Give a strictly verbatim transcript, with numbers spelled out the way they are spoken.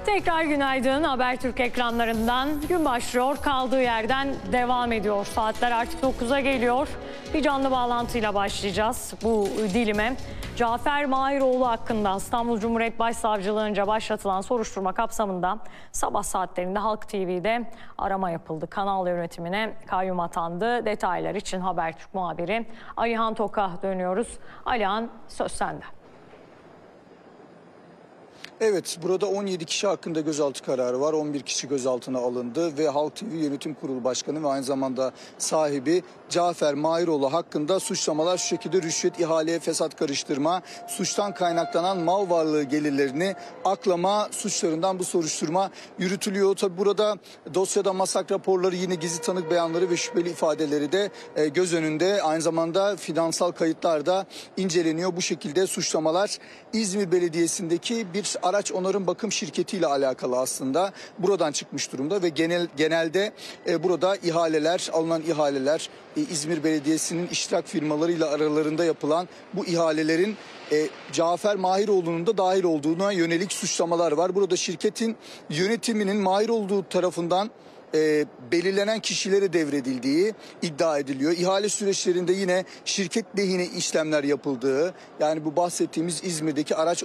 Tekrar günaydın. Habertürk ekranlarından gün başlıyor. Kaldığı yerden devam ediyor. Saatler artık dokuza geliyor. Bir canlı bağlantıyla başlayacağız bu dilime. Cafer Mahiroğlu hakkında İstanbul Cumhuriyet Başsavcılığınca başlatılan soruşturma kapsamında sabah saatlerinde Halk T V'de arama yapıldı. Kanal yönetimine kayyum atandı. Detaylar için Habertürk muhabiri Alihan Tok'a dönüyoruz. Alihan, söz sende. Evet, burada on yedi kişi hakkında gözaltı kararı var. on bir kişi gözaltına alındı ve Halk T V Yönetim Kurulu Başkanı ve aynı zamanda sahibi Cafer Mahiroğlu hakkında suçlamalar şu şekilde: rüşvet, ihaleye fesat karıştırma, suçtan kaynaklanan mal varlığı gelirlerini aklama suçlarından bu soruşturma yürütülüyor. Tabi burada dosyada masak raporları, yine gizli tanık beyanları ve şüpheli ifadeleri de e, göz önünde. Aynı zamanda finansal kayıtlar da inceleniyor. Bu şekilde suçlamalar İzmir Belediyesi'ndeki bir araç onarım bakım şirketiyle alakalı aslında buradan çıkmış durumda ve genel genelde e, burada ihaleler, alınan ihaleler e, İzmir Belediyesi'nin iştirak firmalarıyla aralarında yapılan bu ihalelerin e, Cafer Mahiroğlu'nun da dahil olduğuna yönelik suçlamalar var. Burada şirketin yönetiminin Mahiroğlu tarafından E, belirlenen kişilere devredildiği iddia ediliyor. İhale süreçlerinde yine şirket lehine işlemler yapıldığı, yani bu bahsettiğimiz İzmir'deki araç